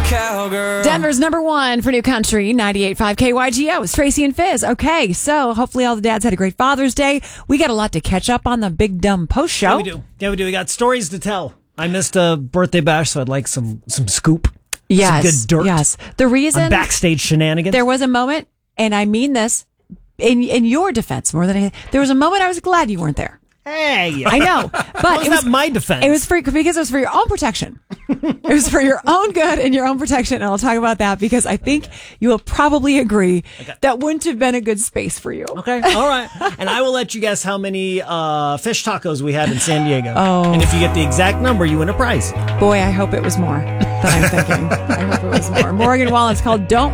cowgirl. Denver's number one for new country, 98.5 KYGO. It's Tracy and Fizz. Okay, so hopefully all the dads had a great Father's Day. We got a lot to catch up on the Big Dumb Post Show. Yeah, we do. We got stories to tell. I missed a birthday bash, so I'd like some scoop. Yes. Some good dirt. Yes. The reason backstage shenanigans. there was a moment, and I mean this in your defense more than anything, there was a moment I was glad you weren't there. Hey, I know, but it was not my defense. It was because it was for your own protection. It was for your own good and your own protection, and I'll talk about that because I think you will probably agree that wouldn't have been a good space for you. Okay, all right. And I will let you guess how many fish tacos we had in San Diego. Oh. And if you get the exact number, you win a prize. Boy, I hope it was more than I'm thinking. I hope it was more. Morgan Wallen's called Don't